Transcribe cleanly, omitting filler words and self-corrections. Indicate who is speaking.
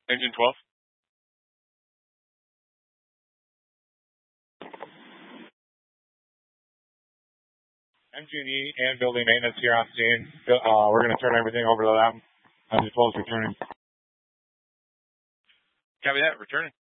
Speaker 1: Engine 12.
Speaker 2: MG&E and building maintenance here on scene. We're going to turn everything over to them. Engine 12 is returning.
Speaker 1: Copy that. Returning.